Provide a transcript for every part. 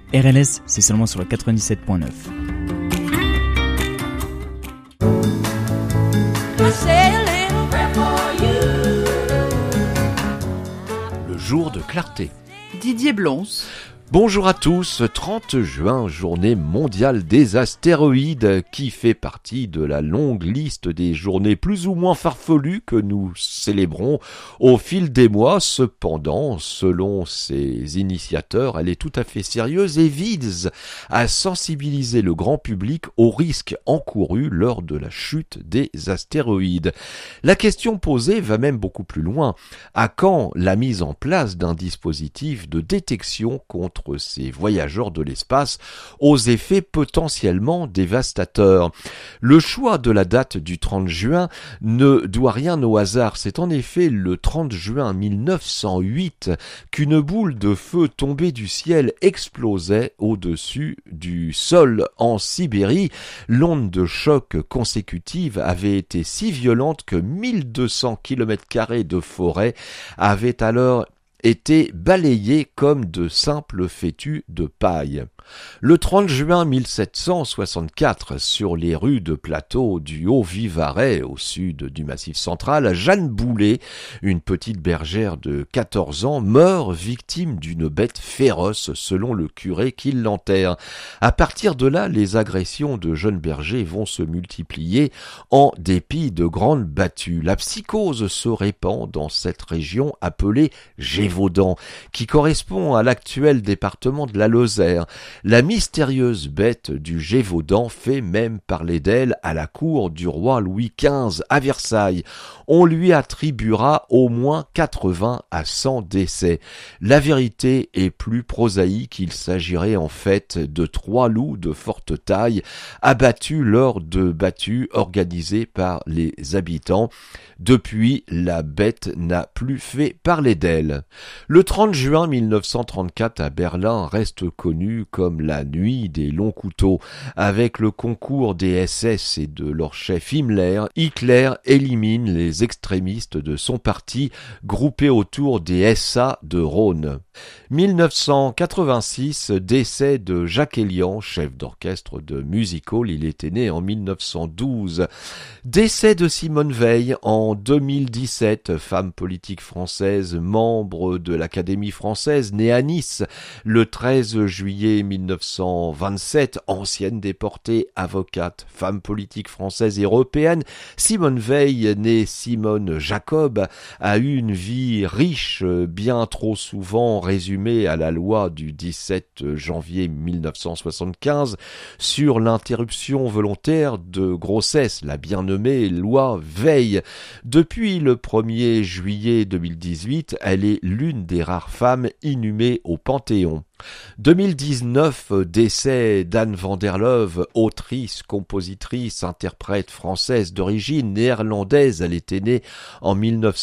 RLS, c'est seulement sur le 97.9. Le jour de clarté. Didier Blons. Bonjour à tous, 30 juin, journée mondiale des astéroïdes, qui fait partie de la longue liste des journées plus ou moins farfelues que nous célébrons au fil des mois. Cependant, selon ses initiateurs, elle est tout à fait sérieuse et vise à sensibiliser le grand public aux risques encourus lors de la chute des astéroïdes. La question posée va même beaucoup plus loin. À quand la mise en place d'un dispositif de détection contre ces voyageurs de l'espace aux effets potentiellement dévastateurs? Le choix de la date du 30 juin ne doit rien au hasard. C'est en effet le 30 juin 1908 qu'une boule de feu tombée du ciel explosait au-dessus du sol en Sibérie. L'onde de choc consécutive avait été si violente que 1200 km² de forêt avaient alors été balayés comme de simples fétus de paille. Le 30 juin 1764, sur les rues de plateau du Haut-Vivarais, au sud du Massif central, Jeanne Boulet, une petite bergère de 14 ans, meurt victime d'une bête féroce, selon le curé qui l'enterre. À partir de là, les agressions de jeunes bergers vont se multiplier en dépit de grandes battues. La psychose se répand dans cette région appelée Gévaudan, qui correspond à l'actuel département de la Lozère. La mystérieuse bête du Gévaudan fait même parler d'elle à la cour du roi Louis XV à Versailles. On lui attribuera au moins 80 à 100 décès. La vérité est plus prosaïque, il s'agirait en fait de 3 loups de forte taille abattus lors de battues organisées par les habitants. Depuis, la bête n'a plus fait parler d'elle. Le 30 juin 1934 à Berlin reste connu comme la nuit des longs couteaux. Avec le concours des SS et de leur chef Himmler, Hitler élimine les extrémistes de son parti groupés autour des SA de Rhône. 1986, décès de Jacques Elian, chef d'orchestre de Music Hall, il était né en 1912. Décès de Simone Veil en 2017, femme politique française, membre de l'Académie française, née à Nice le 13 juillet 1927, ancienne déportée, avocate, femme politique française et européenne. Simone Veil, née Simone Jacob, a eu une vie riche, bien trop souvent résumée à la loi du 17 janvier 1975 sur l'interruption volontaire de grossesse, la bien nommée loi Veil. Depuis le 1er juillet 2018, elle est l'une des rares femmes inhumées au Panthéon. 2019, décès d'Anne van der Leuve, autrice, compositrice, interprète française d'origine néerlandaise. Elle était née en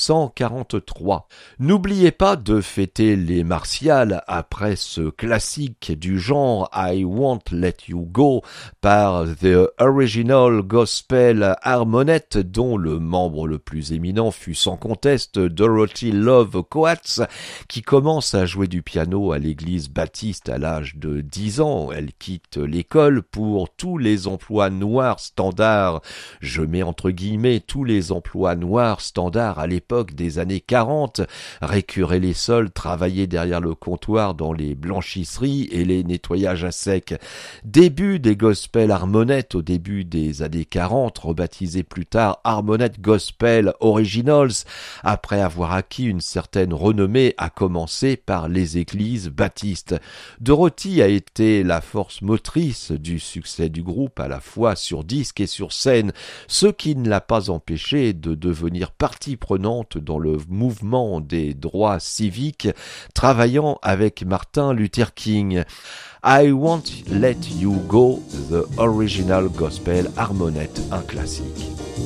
1943. N'oubliez pas de fêter les Martiales après ce classique du genre I Won't Let You Go par The Original Gospel Harmonet, dont le membre le plus éminent fut sans conteste Dorothy Love Coates, qui commence à jouer du piano à l'église baptiste à l'âge de 10 ans. Elle quitte l'école pour tous les emplois noirs standards. Je mets entre guillemets tous les emplois noirs standards à l'époque des années 40. Récurer les sols, travailler derrière le comptoir dans les blanchisseries et les nettoyages à sec. Début des gospel harmonettes au début des années 40, rebaptisé plus tard Harmonet Gospel Originals, après avoir acquis une certaine renommée, à commencer par les églises baptistes. Dorothy a été la force motrice du succès du groupe, à la fois sur disque et sur scène, ce qui ne l'a pas empêché de devenir partie prenante dans le mouvement des droits civiques, travaillant avec Martin Luther King. I Won't Let You Go, The Original Gospel Harmonet, un classique.